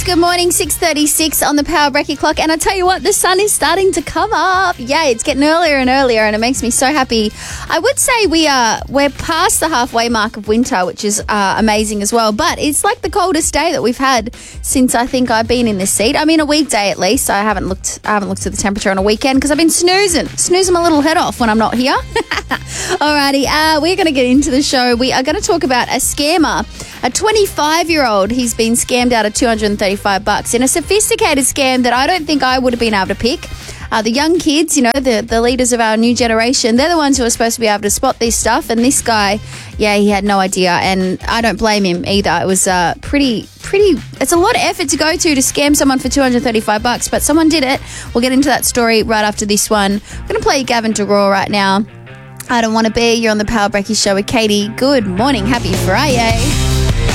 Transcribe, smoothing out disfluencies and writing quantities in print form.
Yes, good morning, 6:36 on the Power Brekkie clock. And I tell you what, the sun is starting to come up. Yay, it's getting earlier and earlier, and it makes me so happy. I would say we're past the halfway mark of winter, which is amazing as well. But it's like the coldest day that we've had since I think I've been in this seat. I mean, a weekday at least. I haven't looked at the temperature on a weekend because I've been snoozing my little head off when I'm not here. Alrighty, we're going to get into the show. We are going to talk about a scammer. A 25-year-old, he's been scammed out of $235 in a sophisticated scam that I don't think I would have been able to pick. The young kids, you know, the leaders of our new generation, they're the ones who are supposed to be able to spot this stuff. And this guy, yeah, he had no idea. And I don't blame him either. It was pretty, it's a lot of effort to go to scam someone for $235, but someone did it. We'll get into that story right after this one. I'm going to play Gavin DeGraw right now. I Don't Want to Be. You're on the Power Brekkie Show with Katie. Good morning. Happy Friday.